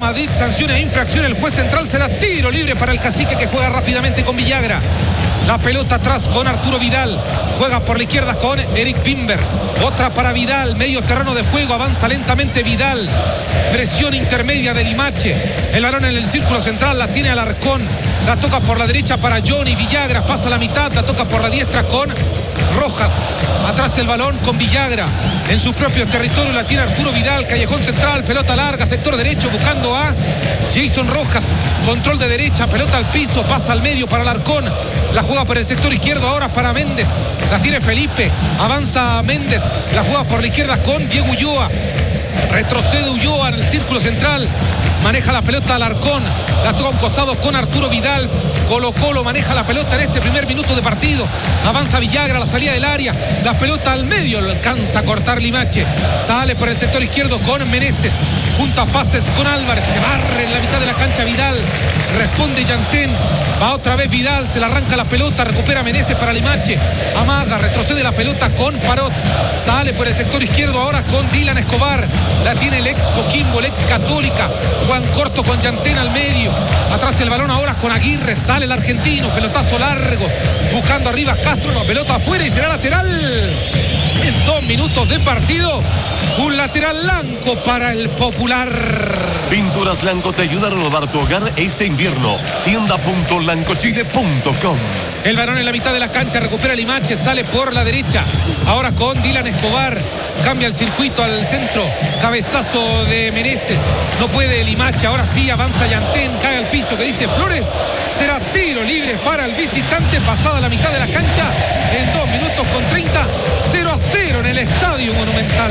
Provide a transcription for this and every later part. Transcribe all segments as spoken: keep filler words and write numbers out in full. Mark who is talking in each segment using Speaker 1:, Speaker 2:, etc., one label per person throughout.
Speaker 1: Madrid, sanciona e infracción. El juez central, será tiro libre para el Cacique, que juega rápidamente con Villagra. La pelota atrás con Arturo Vidal. Juega por la izquierda con Eric Bimber. Otra para Vidal. Medio terreno de juego. Avanza lentamente Vidal. Presión intermedia de Limache. El balón en el círculo central. La tiene Alarcón. La toca por la derecha para Johnny. Villagra pasa la mitad. La toca por la diestra con Rojas. Atrás el balón con Villagra. En su propio territorio la tiene Arturo Vidal. Callejón central. Pelota larga. Sector derecho buscando a Jason Rojas. Control de derecha. Pelota al piso. Pasa al medio para Alarcón. La juega por el sector izquierdo ahora para Méndez. La tiene Felipe. Avanza Méndez. La juega por la izquierda con Diego Ulloa. Retrocede Ulloa en el círculo central. Maneja la pelota Alarcón. La toca a un costado con Arturo Vidal. Colo Colo maneja la pelota en este primer minuto de partido. Avanza Villagra a la salida del área. La pelota al medio. Lo alcanza a cortar Limache. Sale por el sector izquierdo con Meneses. Junta pases con Álvarez. Se barre en la mitad de la cancha Vidal. Responde Yantén. Va otra vez Vidal. Se le arranca la pelota. Recupera Meneses para Limache. Amaga. Retrocede la pelota con Parot. Sale por el sector izquierdo ahora con Dylan Escobar. La tiene el ex Coquimbo, el ex Católica. Juan corto con Yantén al medio. Atrás el balón ahora con Aguirre. Sale el argentino. Pelotazo largo. Buscando arriba Castro. La pelota afuera y será lateral. En dos minutos de partido. Un lateral blanco para el Popular.
Speaker 2: Pinturas Lanco te ayuda a renovar tu hogar este invierno. tienda punto lancochile punto com.
Speaker 1: El balón en la mitad de la cancha. Recupera Limache. Sale por la derecha. Ahora con Dylan Escobar. Cambia el circuito al centro. Cabezazo de Meneses. No puede Limache. Ahora sí avanza Yantén. Cae al piso. Que dice Flores. Será tiro libre para el visitante. Pasada la mitad de la cancha. En dos minutos con treinta. cero a cero en el Estadio Monumental.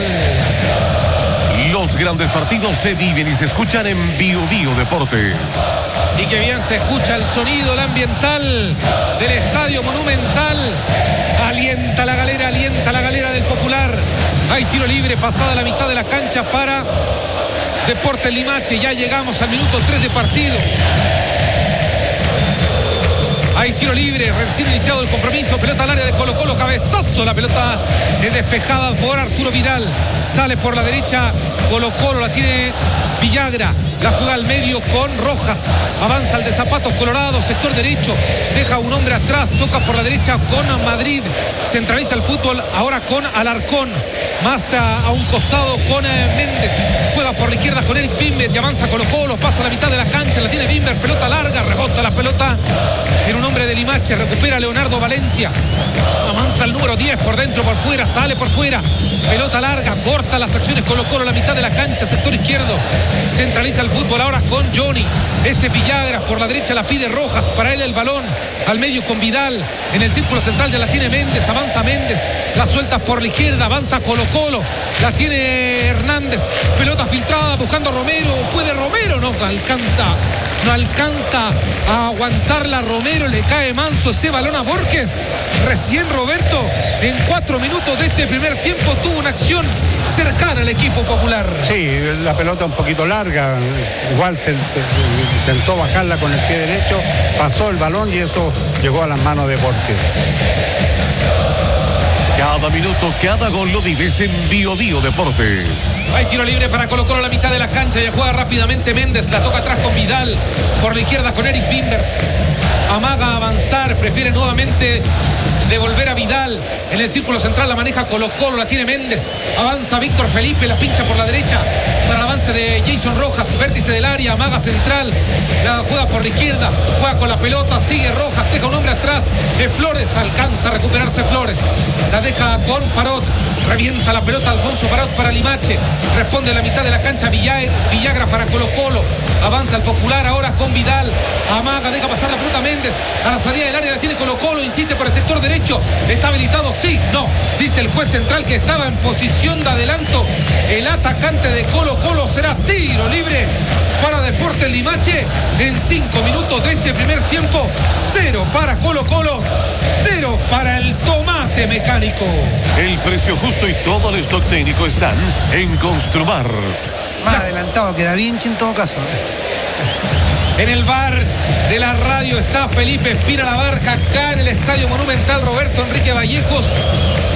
Speaker 2: Los grandes partidos se viven y se escuchan en Bio Bio Deportes.
Speaker 1: Y que bien se escucha el sonido, el ambiental del Estadio Monumental. Alienta la galera, alienta la galera del Popular. Hay tiro libre, pasada la mitad de la cancha para Deportes Limache. Ya llegamos al minuto tres de partido. Hay tiro libre, recién iniciado el compromiso. Pelota al área de Colo Colo, cabezazo. La pelota es despejada por Arturo Vidal. Sale por la derecha Colo Colo, la tiene Villagra. La juega al medio con Rojas. Avanza el de Zapatos Colorado, sector derecho. Deja un hombre atrás, toca por la derecha con Madrid. Centraliza el fútbol ahora con Alarcón. Más a, a un costado con eh, Méndez. Juega por la izquierda con Eric Bimber y avanza Colo Colo. Pasa a la mitad de la cancha, la tiene Bimber. Pelota larga, rebota la pelota en un hombre de Limache. Recupera Leonardo Valencia. Avanza el número diez por dentro, por fuera, sale por fuera. Pelota larga, corta las acciones Colo Colo, la mitad de la cancha, sector izquierdo. Centraliza el fútbol ahora con Johnny. Este Villagra por la derecha la pide Rojas. Para él el balón al medio con Vidal. En el círculo central ya la tiene Méndez. Avanza Méndez. La suelta por la izquierda. Avanza Colo Colo. La tiene Hernández. Pelota filtrada buscando a Romero. ¿Puede Romero? No alcanza. No alcanza a aguantarla Romero. Le cae manso ese balón a Borges. Recién Roberto en cuatro minutos de este primer tiempo tuvo una acción cercana al equipo Popular.
Speaker 3: Sí, la pelota un poquito larga. Igual se, se intentó bajarla con el pie derecho. Pasó el balón y eso llegó a las manos de Borges.
Speaker 2: Cada minuto, cada gol lo vives en Bio Bio Deportes.
Speaker 1: Hay tiro libre para Colo Colo a la mitad de la cancha. Ya juega rápidamente Méndez. La toca atrás con Vidal. Por la izquierda con Eric Bimber. Amaga avanzar. Prefiere nuevamente devolver a Vidal. En el círculo central la maneja Colo Colo. La tiene Méndez. Avanza Víctor Felipe. La pincha por la derecha para el avance de Jason Rojas. Vértice del área. Amaga central. La juega por la izquierda. Juega con la pelota. Sigue Rojas. Deja un hombre atrás. De Flores. Alcanza a recuperarse Flores. La deja con Parot. Revienta la pelota Alfonso Parot para Limache. Responde a la mitad de la cancha Villagra para Colo Colo. Avanza el Popular ahora con Vidal. Amaga, deja pasar la pelota Méndez. A la salida del área la tiene Colo Colo. Insiste por el sector derecho. ¿Está habilitado? Sí, no. Dice el juez central que estaba en posición de adelanto. El atacante de Colo Colo. Será tiro libre para Deportes Limache. En cinco minutos de este primer tiempo. Cero para Colo Colo. Cero para el Tomate Mecánico.
Speaker 2: El precio justo y todo el stock técnico están en Construmart.
Speaker 4: Más adelantado queda Vinci en todo caso.
Speaker 1: En el bar de la radio está Felipe Espina La Barca, acá en el Estadio Monumental. Roberto Enrique Vallejos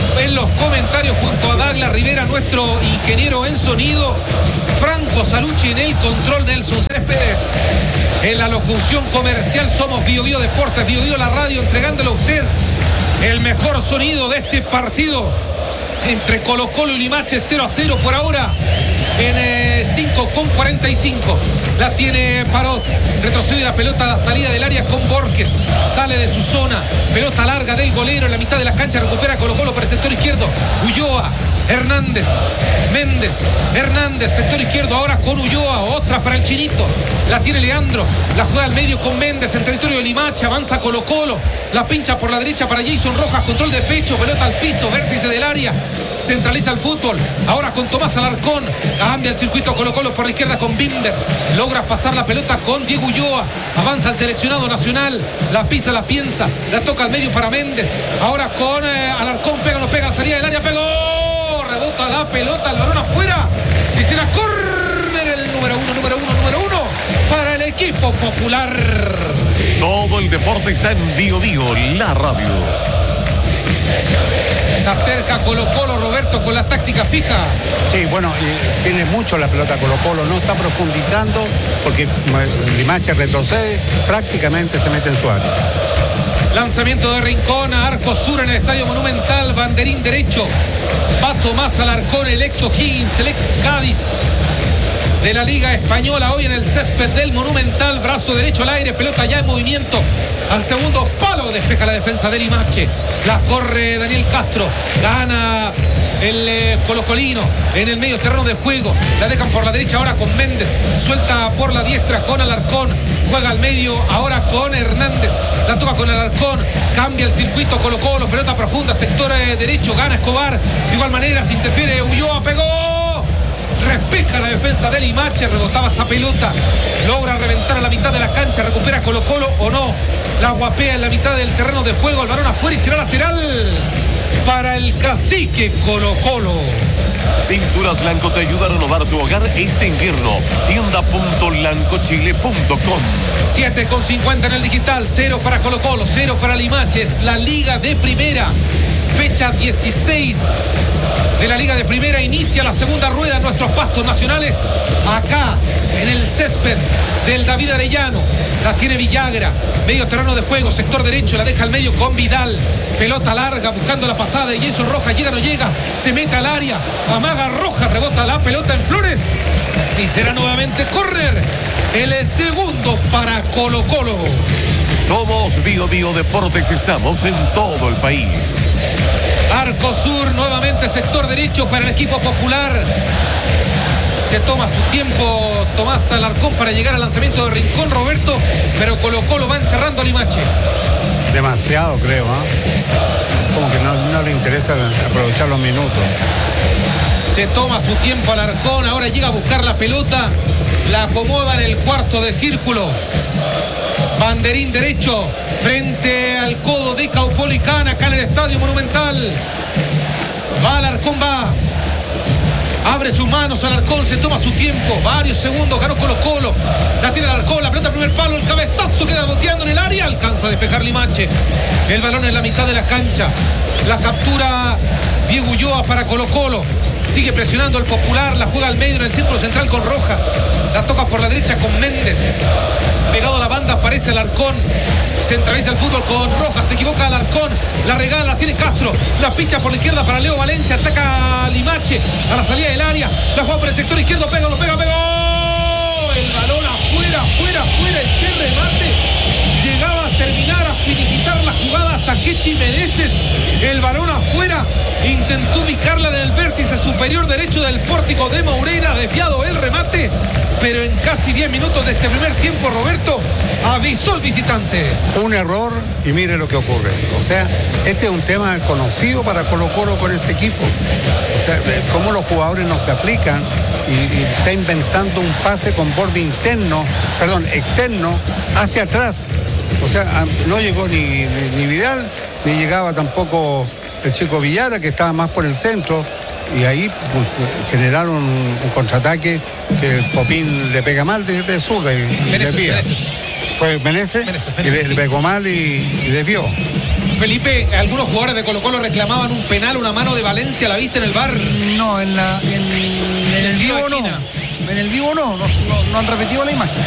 Speaker 1: en los comentarios junto a Douglas Rivera, nuestro ingeniero en sonido, Franco Salucci en el control, Nelson Céspedes en la locución comercial. Somos Bio Bio Deportes, Bio Bio la radio, entregándole a usted el mejor sonido de este partido entre Colo Colo y Limache. Cero a cero por ahora en eh, cinco con cuarenta y cinco. La tiene Parot, retrocede la pelota a la salida del área con Borges, sale de su zona, pelota larga del golero en la mitad de la cancha, recupera Colo Colo por el sector izquierdo, Ulloa, Hernández, Méndez, Hernández, sector izquierdo ahora con Ulloa, otra para el Chinito, la tiene Leandro, la juega al medio con Méndez en territorio de Limache, avanza Colo Colo, la pincha por la derecha para Jason Rojas, control de pecho, pelota al piso, vértice del área, centraliza el fútbol, ahora con Tomás Alarcón, cambia el circuito Colo Colo por la izquierda con Bimber, logra pasar la pelota con Diego Ulloa, avanza el seleccionado nacional, la pisa, la piensa, la toca al medio para Méndez, ahora con eh, Alarcón, pega, no pega, la salida del área, pegó, rebota la pelota, el balón afuera, y será córner, el número uno, número uno, número uno, para el equipo popular.
Speaker 2: Todo el deporte está en Bio Bio, la radio.
Speaker 1: Se acerca Colo Colo, Roberto, con la táctica fija.
Speaker 3: Sí, bueno, eh, tiene mucho la pelota Colo Colo, no está profundizando porque eh, Limache retrocede, prácticamente se mete en su área.
Speaker 1: Lanzamiento de Rincón a arco sur en el Estadio Monumental, banderín derecho. Va Tomás Alarcón, el ex O'Higgins, el ex Cádiz de la Liga Española, hoy en el césped del Monumental, brazo derecho al aire, pelota ya en movimiento, al segundo palo, despeja la defensa de Limache, la corre Daniel Castro, gana el eh, colocolino en el medio terreno de juego, la dejan por la derecha ahora con Méndez, suelta por la diestra con Alarcón, juega al medio ahora con Hernández, la toca con Alarcón, cambia el circuito Colo Colo, pelota profunda, sector eh, derecho, gana Escobar, de igual manera se interfiere Ulloa, pegó, respeja la defensa de Limache, rebotaba esa pelota, logra reventar a la mitad de la cancha, recupera Colo Colo o no, la guapea en la mitad del terreno de juego, el balón afuera y será lateral para el cacique Colo Colo.
Speaker 2: Pinturas Blanco te ayuda a renovar tu hogar este invierno. tienda punto lancochile punto com.
Speaker 1: siete con cincuenta en el digital, cero para Colo Colo, cero para Limache, es la Liga de Primera, fecha dieciséis de la Liga de Primera, inicia la segunda rueda en nuestros pastos nacionales, acá en el césped del David Arellano, la tiene Villagra, medio terreno de juego, sector derecho, la deja al medio con Vidal, pelota larga buscando la pasada de Jason Rojas, llega, no llega, se mete al área, amaga Rojas, rebota la pelota en Flores y será nuevamente córner, el segundo para Colo Colo.
Speaker 2: Somos Bio Bio Deportes, estamos en todo el país.
Speaker 1: Arco sur, nuevamente sector derecho para el equipo popular. Se toma su tiempo Tomás Alarcón para llegar al lanzamiento de Rincón, Roberto, pero Colo Colo va encerrando a Limache.
Speaker 3: Demasiado, creo, ¿eh? Como que no, no le interesa aprovechar los minutos.
Speaker 1: Se toma su tiempo Alarcón, ahora llega a buscar la pelota, la acomoda en el cuarto de círculo. Banderín derecho frente al codo de Caupolicán acá en el Estadio Monumental. Va Alarcón, va. Abre sus manos Alarcón, se toma su tiempo, varios segundos, ganó Colo Colo. La tiene Alarcón, la pelota primer palo, el cabezazo queda boteando en el área, alcanza a despejar Limache. El balón en la mitad de la cancha. La captura Diego Ulloa para Colo Colo. Sigue presionando el popular, la juega al medio en el círculo central con Rojas. La toca por la derecha con Méndez. Pegado a la banda aparece Alarcón. Centraliza el fútbol con Rojas, se equivoca Alarcón, la regala, la tiene Castro, la pincha por la izquierda para Leo Valencia, ataca a Limache a la salida del área, la juega por el sector izquierdo, pega, lo pega, pegó, el balón afuera, afuera, afuera, ese remate llegaba a terminar, a finiquitar la jugada hasta que Chimenezes, el balón afuera, intentó ubicarla en el vértice superior derecho del pórtico de Moreira, desviado el remate, pero en casi diez minutos de este primer tiempo, Roberto, avisó el visitante.
Speaker 3: Un error y mire lo que ocurre. O sea, este es un tema conocido para Colo Colo con este equipo. O sea, cómo los jugadores no se aplican y, y está inventando un pase con borde interno, perdón, externo, hacia atrás. O sea, no llegó ni, ni, ni Vidal, ni llegaba tampoco el chico Villara, que estaba más por el centro. Y ahí pues, generaron un, un contraataque que el Popín le pega mal de, de zurda y, y desvía. Fue Menezes, Menezes, Menezes, y le, sí. le pegó mal y, y desvió.
Speaker 1: Felipe, algunos jugadores de Colo Colo reclamaban un penal, una mano de Valencia, ¿la viste en el V A R?
Speaker 4: No, en, la, en, en el vivo no. En el vivo no, no, no, no han repetido la imagen.